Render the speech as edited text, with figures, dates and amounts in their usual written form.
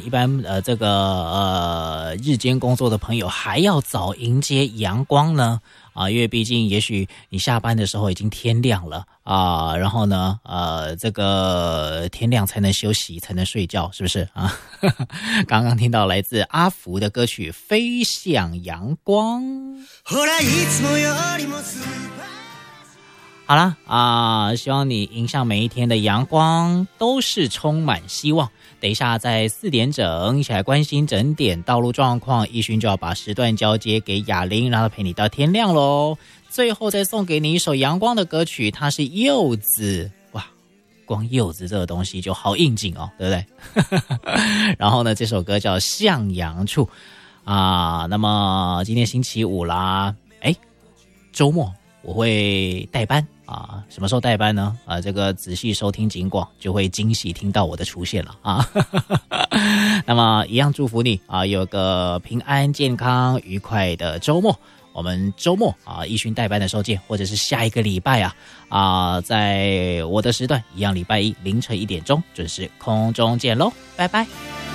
一般这个日间工作的朋友还要早迎接阳光呢啊，因为毕竟也许你下班的时候已经天亮了啊，然后呢这个天亮才能休息才能睡觉，是不是啊？刚刚听到来自阿福的歌曲《飞向阳光》。好啦啊，希望你迎向每一天的阳光都是充满希望。等一下在4点整一起来关心整点道路状况，奕迅就要把时段交接给雅玲，让她陪你到天亮咯。最后再送给你一首阳光的歌曲，它是柚子。哇，光柚子这个东西就好应景哦，对不对？然后呢，这首歌叫向阳处啊。那么今天星期五啦，周末我会代班啊，什么时候代班呢？这个仔细收听警广就会惊喜听到我的出现了啊。那么一样祝福你啊，有个平安健康愉快的周末。我们周末啊，奕迅代班的时候见，或者是下一个礼拜在我的时段一样，礼拜一凌晨1点钟准时空中见喽，拜拜。